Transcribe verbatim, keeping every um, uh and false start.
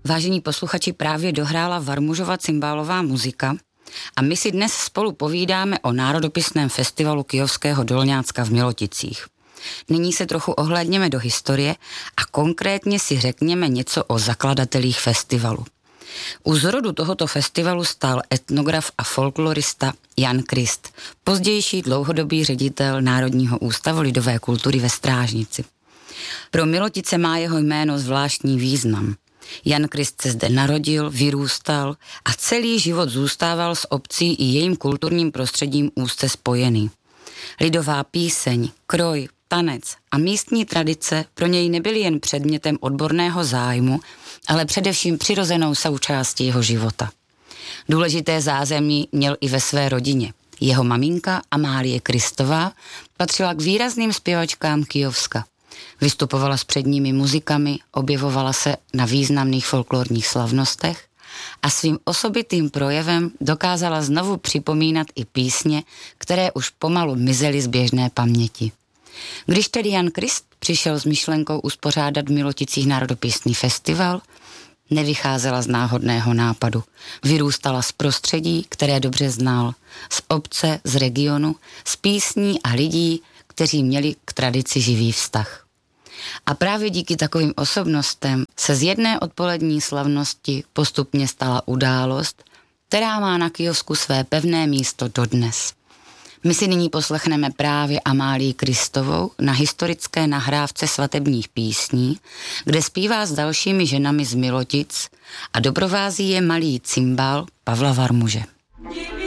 Vážení posluchači, právě dohrála Varmužova cymbálová muzika a my si dnes spolu povídáme o národopisném festivalu Kyjovského Dolňácka v Miloticích. Nyní se trochu ohlédněme do historie a konkrétně si řekněme něco o zakladatelích festivalu. U zrodu tohoto festivalu stál etnograf a folklorista Jan Krist, pozdější dlouhodobý ředitel Národního ústavu lidové kultury ve Strážnici. Pro Milotice má jeho jméno zvláštní význam. Jan Krist se zde narodil, vyrůstal a celý život zůstával s obcí i jejím kulturním prostředím úzce spojený. Lidová píseň, kroj, tanec a místní tradice pro něj nebyly jen předmětem odborného zájmu, ale především přirozenou součástí jeho života. Důležité zázemí měl i ve své rodině. Jeho maminka Amálie Kristová patřila k výrazným zpěvačkám Kyjovska. Vystupovala s předními muzikami, objevovala se na významných folklorních slavnostech a svým osobitým projevem dokázala znovu připomínat i písně, které už pomalu mizely z běžné paměti. Když tedy Jan Krist přišel s myšlenkou uspořádat v Miloticích národopisný festival, nevycházela z náhodného nápadu. Vyrůstala z prostředí, které dobře znal, z obce, z regionu, z písní a lidí, kteří měli k tradici živý vztah. A právě díky takovým osobnostem se z jedné odpolední slavnosti postupně stala událost, která má na Kyjovsku své pevné místo dodnes. My si nyní poslechneme právě Amálii Kristovou na historické nahrávce svatebních písní, kde zpívá s dalšími ženami z Milotic a doprovází je malý cymbál Pavla Varmuže.